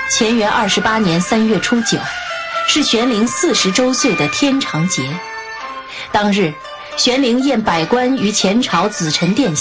乾元28年3月初9，是玄龄40周岁的天长节。当日，玄龄宴百官于前朝紫宸殿